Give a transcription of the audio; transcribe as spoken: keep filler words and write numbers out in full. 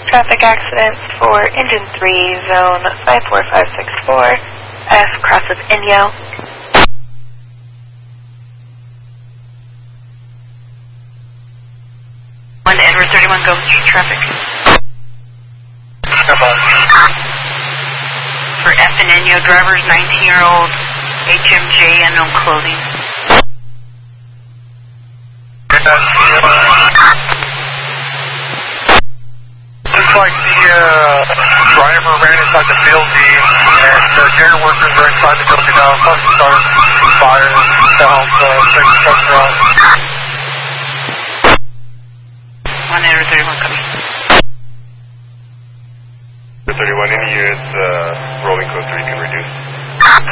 Traffic accident for engine three, zone five four five six four, S crosses Inyo. one Edward thirty-one, go street traffic. For F and Inyo drivers, nineteen-year-old H M J, unknown clothing. Looks like the uh, driver ran inside the building, and the air workers were inside the building now. Plus, started fire to help uh, take the structure out. one Edward thirty-one, coming. thirty-one, any units, uh, rolling code three can reduce.